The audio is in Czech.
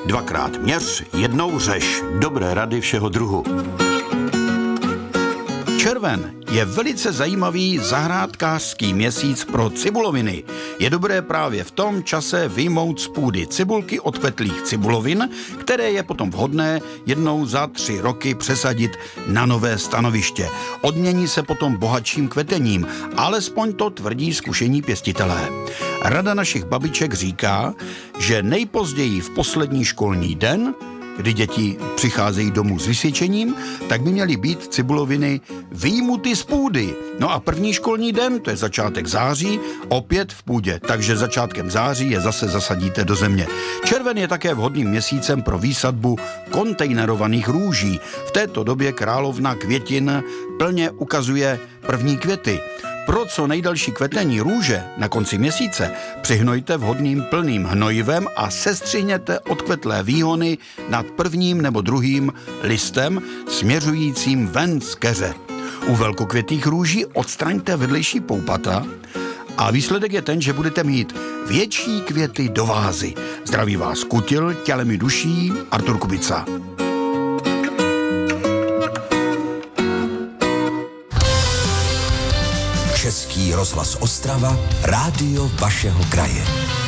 Dvakrát měř, jednou řeš. Dobré rady všeho druhu. Červen je velice zajímavý zahrádkářský měsíc pro cibuloviny. Je dobré právě v tom čase vyjmout z půdy cibulky od kvetlých cibulovin, které je potom vhodné jednou za 3 roky přesadit na nové stanoviště. Odmění se potom bohatším kvetením, alespoň to tvrdí zkušení pěstitelé. Rada našich babiček říká, že nejpozději v poslední školní den, kdy děti přicházejí domů s vysvědčením, tak by měly být cibuloviny vyjmuty z půdy. No a první školní den, to je začátek září, opět v půdě, takže začátkem září je zase zasadíte do země. Červen je také vhodným měsícem pro výsadbu kontejnerovaných růží. V této době královna květin plně ukazuje první květy. Pro co nejdelší kvetení růže na konci měsíce přihnojte vhodným plným hnojivem a sestřihněte odkvetlé výhony nad prvním nebo druhým listem směřujícím ven z keře. U velkokvětých růží odstraňte vedlejší poupata a výsledek je ten, že budete mít větší květy do vázy. Zdraví vás Kutil, tělem i duší, Artur Kubica. Český rozhlas Ostrava, rádio vašeho kraje.